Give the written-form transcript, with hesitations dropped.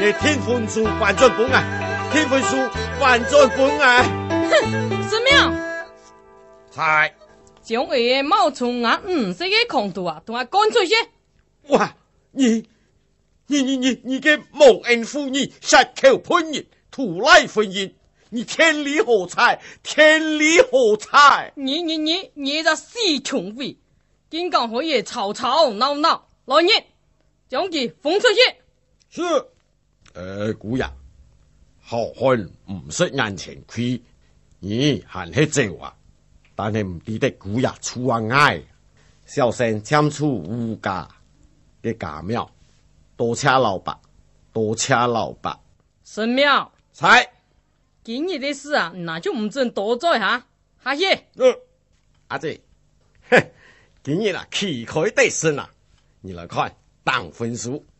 你天分数反转本啊！天分数反转本啊！ 哼，寺庙， 猜， 将我的冒充啊，5岁的空度啊，同我赶出去！ 哇，你嘅忘恩负义、杀口喷人、土赖婚姻，你天理何在？天理何在？ 你这死穷鬼，竟敢可以吵吵闹闹，来人，将其放出去！ 是，姑爷，好汉唔识眼前亏，你还是做啊？但係唔抵得姑爺出啊嗌，小生簽出吳家嘅家廟，多謝老伯，多謝老伯。 神庙， 猜， 今日的事啊，那就唔准多做哈，下去。 阿姐，哼，今日啊旗開得勝啊，你來看當分數。